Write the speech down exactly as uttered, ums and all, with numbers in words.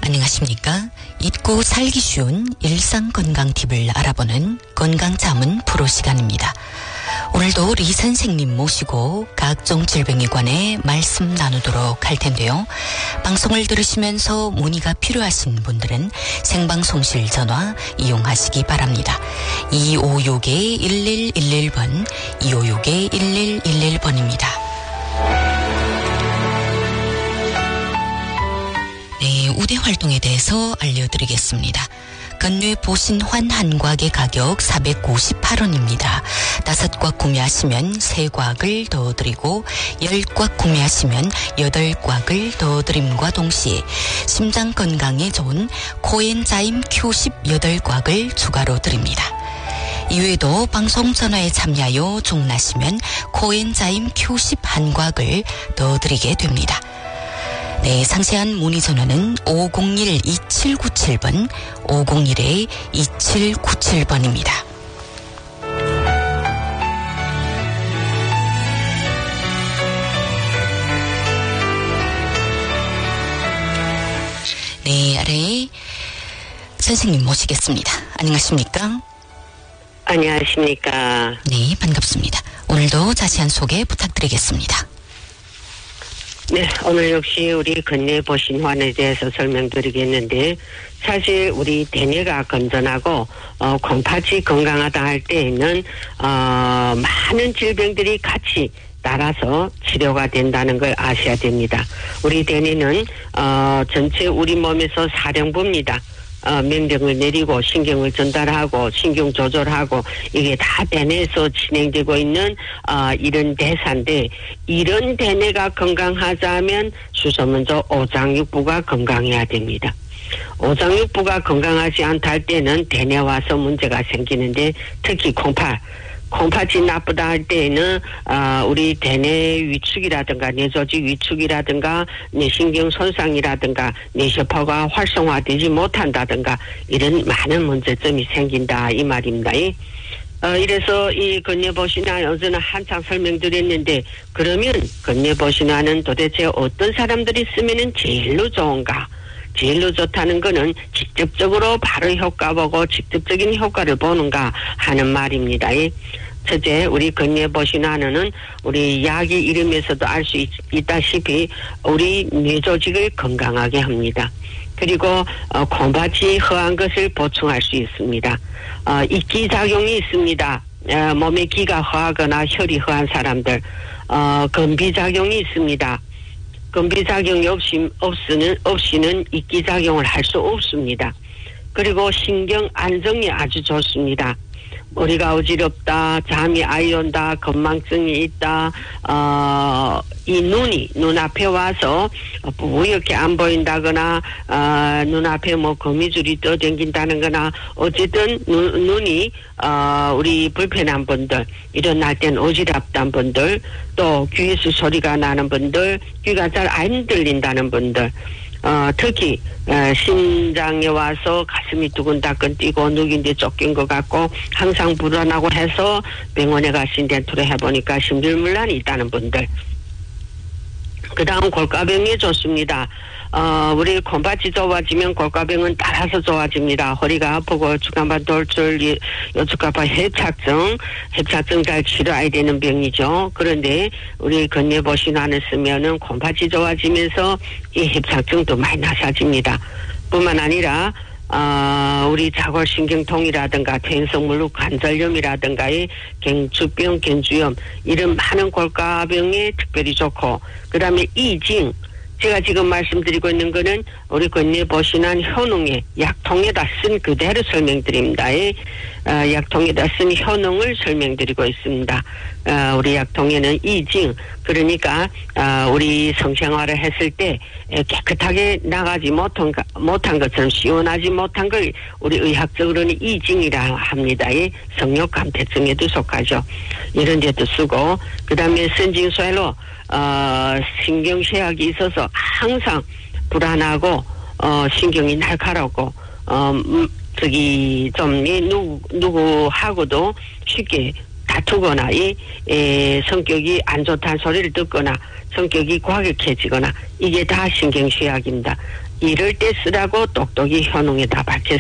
안녕하십니까? 잊고 살기 쉬운 일상건강 팁을 알아보는 건강자문 프로 시간입니다. 오늘도 리 선생님 모시고 각종 질병에 관해 말씀 나누도록 할 텐데요. 방송을 들으시면서 문의가 필요하신 분들은 생방송실 전화 이용하시기 바랍니다. 이오육 일일일일 번, 이오육 일일일일 번입니다. 네, 우대 활동에 대해서 알려드리겠습니다. 건뇌 보신환 한 곽의 가격 사백오십팔 원입니다. 다섯 곽 구매하시면 세 곽을 더 드리고 열 곽 구매하시면 여덟 곽을 더 드림과 동시에 심장 건강에 좋은 코엔자임 큐십 여덟 곽을 추가로 드립니다. 이외에도 방송 전화에 참여하여 주문하시면 코엔자임 큐십 한 곽을 더 드리게 됩니다. 네, 상세한 문의 전화는 오공일 이칠구칠 번, 오공일 이칠구칠 번입니다. 네, 아래 선생님 모시겠습니다. 안녕하십니까? 안녕하십니까? 네, 반갑습니다. 오늘도 자세한 소개 부탁드리겠습니다. 네, 오늘 역시 우리 건뇌 보신환에 대해서 설명드리겠는데, 사실 우리 대뇌가 건전하고 어, 콩팥이 건강하다 할 때에는 어, 많은 질병들이 같이 따라서 치료가 된다는 걸 아셔야 됩니다. 우리 대뇌는 어, 전체 우리 몸에서 사령부입니다. 어, 명령을 내리고 신경을 전달하고 신경 조절하고 이게 다 대뇌에서 진행되고 있는 어, 이런 대사인데, 이런 대뇌가 건강하자면 수서 먼저 오장육부가 건강해야 됩니다. 오장육부가 건강하지 않다 할 때는 대뇌 와서 문제가 생기는데, 특히 콩팥 콩팥이 나쁘다 할 때에는 어, 우리 대뇌 위축이라든가 뇌조직 위축이라든가 뇌신경 손상이라든가 뇌세포가 활성화되지 못한다든가 이런 많은 문제점이 생긴다 이 말입니다. 어, 이래서 이 건뇌보신환 어제는 한창 설명드렸는데, 그러면 건뇌보신환은 도대체 어떤 사람들이 쓰면은 제일로 좋은가? 제일로 좋다는 거는 직접적으로 바로 효과 보고 직접적인 효과를 보는가 하는 말입니다. 첫째, 우리 건뇌보신환은 우리 약의 이름에서도 알 수 있다시피 우리 뇌조직을 건강하게 합니다. 그리고 어, 콩팥이 허한 것을 보충할 수 있습니다. 어, 이기작용이 있습니다. 어, 몸에 기가 허하거나 혈이 허한 사람들, 어, 건비작용이 있습니다. 건비작용이 없이, 없이는, 없이는 이기작용을 할 수 없습니다. 그리고 신경 안정이 아주 좋습니다. 머리가 어지럽다, 잠이 아이 온다, 건망증이 있다, 어, 이 눈이 눈앞에 와서 뿌옇게 안 보인다거나, 어, 눈앞에 뭐 거미줄이 떠댕긴다는 거나, 어쨌든 눈, 눈이, 어, 우리 불편한 분들, 일어날 땐 어지럽다는 분들, 또 귀에서 소리가 나는 분들, 귀가 잘 안 들린다는 분들, 어, 특히, 어, 심장에 와서 가슴이 두근다근 뛰고 누군데 쫓긴 것 같고 항상 불안하고 해서 병원에 가서 인덴트를 해보니까 심줄물란이 있다는 분들. 그 다음 골가병이 좋습니다. 어, 우리 콩팥이 좋아지면 골가병은 따라서 좋아집니다. 허리가 아프고 주간반 돌출, 요축가파 협착증, 협착증 잘 치료해야 되는 병이죠. 그런데 우리 건뇌보신환을 쓰면은 콩팥이 좋아지면서 이 협착증도 많이 나사집니다. 뿐만 아니라 어, 우리 자골신경통이라든가 퇴행성 관절염이라든가 이 갱주병, 갱주염 이런 많은 골가병에 특별히 좋고, 그 다음에 이징, 제가 지금 말씀드리고 있는 거는 우리 건뇌보신환 효능의 약통에다 쓴 그대로 설명드립니다. 어, 약통에다 쓴 효능을 설명드리고 있습니다. 어, 우리 약통에는 이징, 그러니까 어, 우리 성생활을 했을 때 깨끗하게 나가지 못한, 못한 것처럼 시원하지 못한 걸 우리 의학적으로는 이징이라 합니다. 성욕감퇴증에도 속하죠. 이런 데도 쓰고, 그 다음에 선징쇠로 어, 신경쇠약이 있어서 항상 불안하고, 어, 신경이 날카롭고, 어, 음, 저기, 좀, 이, 누구, 누구하고도 쉽게 다투거나, 이, 에, 성격이 안 좋다는 소리를 듣거나, 성격이 과격해지거나, 이게 다 신경쇠약입니다. 이럴 때 쓰라고 똑똑히 현웅에다 밝혔습니다.